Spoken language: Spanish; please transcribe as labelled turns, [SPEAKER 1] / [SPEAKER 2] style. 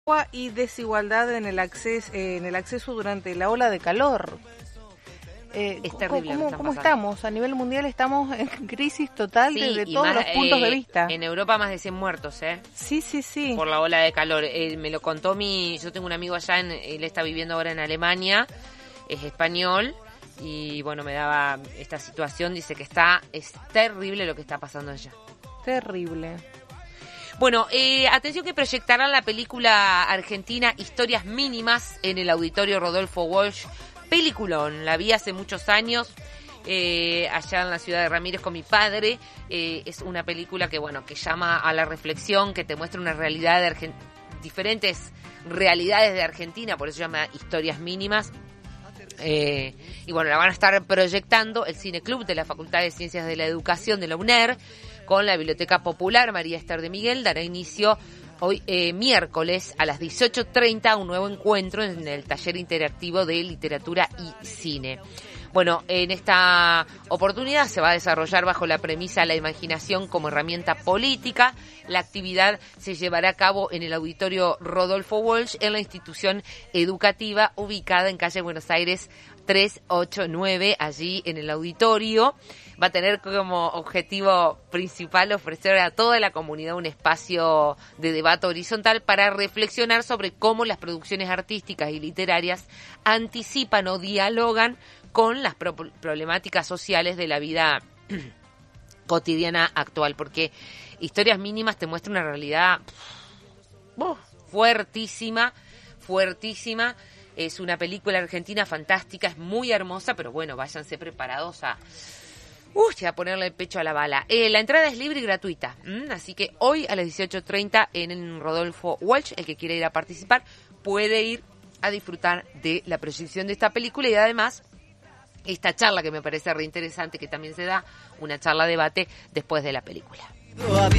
[SPEAKER 1] Y desigualdad en el acceso durante la ola de calor.
[SPEAKER 2] Es terrible.
[SPEAKER 1] ¿Cómo estamos? A nivel mundial estamos en crisis total desde todos los puntos de vista.
[SPEAKER 2] En Europa más de 100 muertos,
[SPEAKER 1] Sí.
[SPEAKER 2] Por la ola de calor. Me lo contó yo tengo un amigo allá, él está viviendo ahora en Alemania, es español, y bueno, me daba esta situación, dice que es terrible lo que está pasando allá.
[SPEAKER 1] Terrible.
[SPEAKER 2] Bueno, atención que proyectarán la película argentina Historias Mínimas en el Auditorio Rodolfo Walsh. Peliculón, la vi hace muchos años, allá en la ciudad de Ramírez con mi padre. Es una película que llama a la reflexión, que te muestra una realidad de diferentes realidades de Argentina, por eso se llama Historias Mínimas. Y bueno, la van a estar proyectando el Cine Club de la Facultad de Ciencias de la Educación de la UNER, con la Biblioteca Popular María Esther de Miguel. Dará inicio hoy miércoles a las 18:30 un nuevo encuentro en el taller interactivo de literatura y cine. Bueno, en esta oportunidad se va a desarrollar bajo la premisa la imaginación como herramienta política. La actividad se llevará a cabo en el Auditorio Rodolfo Walsh, en la institución educativa ubicada en calle Buenos Aires 389, allí en el auditorio. Va a tener como objetivo principal ofrecer a toda la comunidad un espacio de debate horizontal para reflexionar sobre cómo las producciones artísticas y literarias anticipan o dialogan con las problemáticas sociales de la vida cotidiana actual, porque Historias Mínimas te muestra una realidad fuertísima. Es una película argentina fantástica, es muy hermosa, pero bueno, váyanse preparados a ponerle el pecho a la bala. La entrada es libre y gratuita, así que hoy a las 18:30 en Rodolfo Walsh, el que quiera ir a participar puede ir a disfrutar de la proyección de esta película, y además esta charla que me parece re interesante, que también se da una charla debate después de la película.